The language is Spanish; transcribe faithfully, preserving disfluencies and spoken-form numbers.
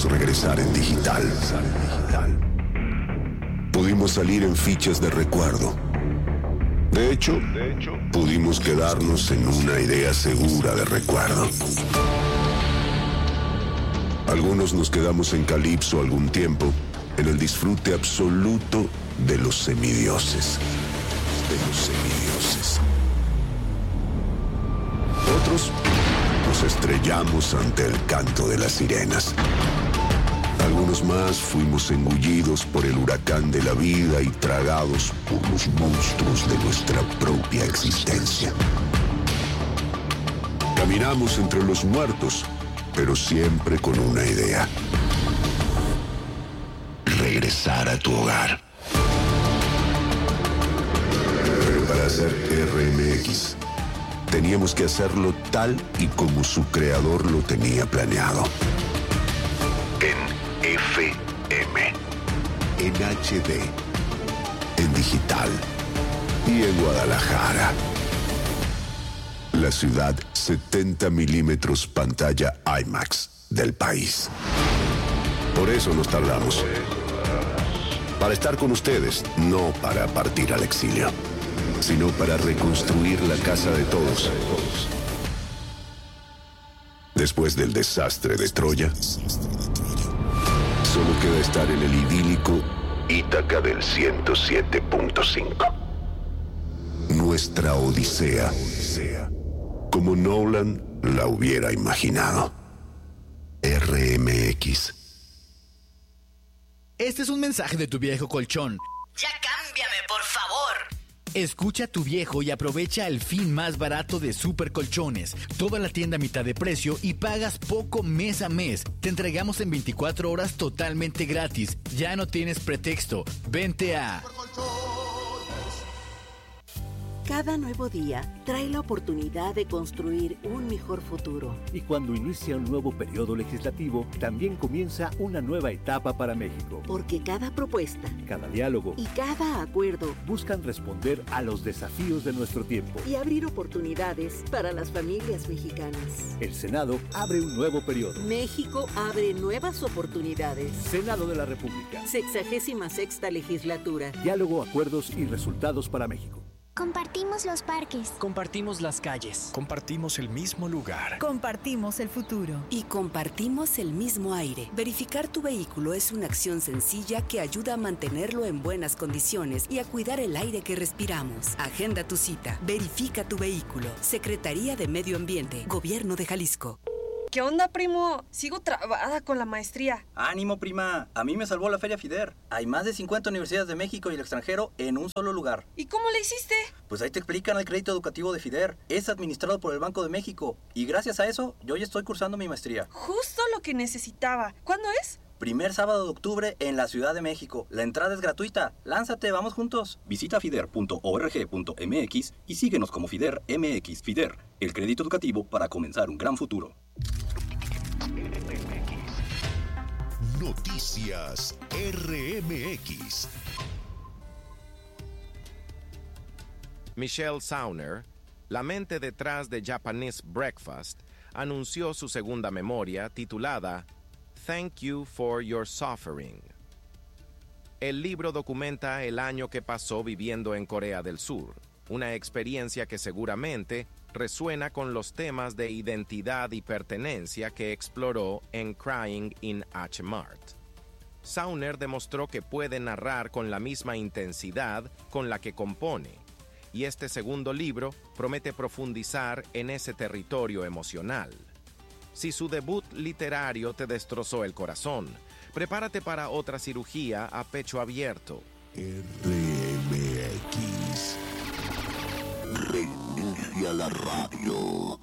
pudimos regresar en digital. Pudimos salir en fichas de recuerdo. De hecho, pudimos quedarnos en una idea segura de recuerdo. Algunos nos quedamos en Calypso algún tiempo, en el disfrute absoluto de los semidioses. De los semidioses. Otros nos estrellamos ante el canto de las sirenas. Algunos más fuimos engullidos por el huracán de la vida y tragados por los monstruos de nuestra propia existencia. Caminamos entre los muertos, pero siempre con una idea: regresar a tu hogar. Pero para hacer R M X, teníamos que hacerlo tal y como su creador lo tenía planeado. En F M, en H D, en digital y en Guadalajara. La ciudad setenta milímetros pantalla IMAX del país. Por eso nos tardamos. Para estar con ustedes, no para partir al exilio, sino para reconstruir la casa de todos. Después del desastre de Troya, solo queda estar en el idílico Ítaca del ciento siete punto cinco. Nuestra odisea, como Nolan la hubiera imaginado. R M X. Este es un mensaje de Tu Viejo Colchón. ¡Ya cámbiame, por favor! Escucha a Tu Viejo y aprovecha el fin más barato de Super Colchones. Toda la tienda a mitad de precio y pagas poco mes a mes. Te entregamos en veinticuatro horas totalmente gratis. Ya no tienes pretexto. Vente a... Cada nuevo día trae la oportunidad de construir un mejor futuro. Y cuando inicia un nuevo periodo legislativo, también comienza una nueva etapa para México. Porque cada propuesta, cada diálogo y cada acuerdo buscan responder a los desafíos de nuestro tiempo y abrir oportunidades para las familias mexicanas. El Senado abre un nuevo periodo. México abre nuevas oportunidades. Senado de la República. Sexagésima sexta legislatura. Diálogo, acuerdos y resultados para México. Compartimos los parques. Compartimos las calles. Compartimos el mismo lugar. Compartimos el futuro. Y compartimos el mismo aire. Verificar tu vehículo es una acción sencilla que ayuda a mantenerlo en buenas condiciones y a cuidar el aire que respiramos. Agenda tu cita. Verifica tu vehículo. Secretaría de Medio Ambiente. Gobierno de Jalisco. ¿Qué onda, primo? Sigo trabada con la maestría. ¡Ánimo, prima! A mí me salvó la Feria FIDER. Hay más de cincuenta universidades de México y el extranjero en un solo lugar. ¿Y cómo le hiciste? Pues ahí te explican el crédito educativo de FIDER. Es administrado por el Banco de México. Y gracias a eso, yo ya estoy cursando mi maestría. Justo lo que necesitaba. ¿Cuándo es? Primer sábado de octubre en la Ciudad de México. La entrada es gratuita. Lánzate, vamos juntos. Visita fider punto org punto m x y síguenos como FIDER M X. FIDER, el crédito educativo para comenzar un gran futuro. Noticias R M X. Michelle Sauner, la mente detrás de Japanese Breakfast, anunció su segunda memoria titulada Thank You for Your Suffering. El libro documenta el año que pasó viviendo en Corea del Sur, una experiencia que seguramente resuena con los temas de identidad y pertenencia que exploró en Crying in H Mart. Sauner demostró que puede narrar con la misma intensidad con la que compone, y este segundo libro promete profundizar en ese territorio emocional. Si su debut literario te destrozó el corazón, prepárate para otra cirugía a pecho abierto. R M X. Reinicia la radio.